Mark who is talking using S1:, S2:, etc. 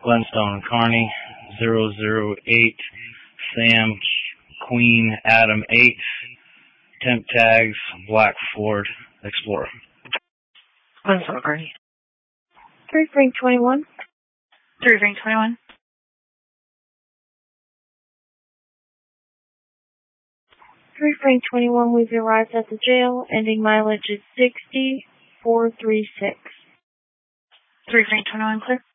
S1: Glenstone Carney 008, Sam Queen Adam 8, temp tags Black Ford Explorer.
S2: Glenstone Carney.
S3: 3 Frank 21.
S2: 3 Frank 21.
S3: 3 Frank 21, we've arrived at the jail. Ending mileage is 60,436.
S2: 3 Frank 21, clear.